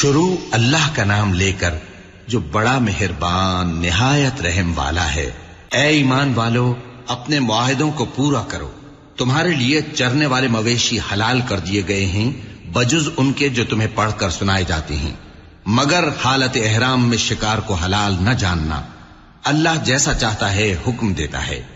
शुरू अल्लाह का नाम लेकर जो बड़ा मेहरबान निहायत रहम वाला है। ऐ ईमान वालो, अपने मुआहिदों को पूरा करो। तुम्हारे लिए चरने वाले मवेशी हलाल कर दिए गए हैं, बजुज उनके जो तुम्हें पढ़कर सुनाए जाते हैं, मगर हालत एहराम में शिकार को हलाल न जानना। अल्लाह जैसा चाहता है हुक्म देता है।